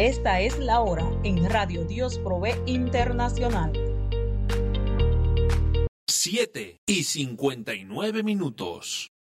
Esta es la hora en Radio Dios Provee Internacional. 7:59.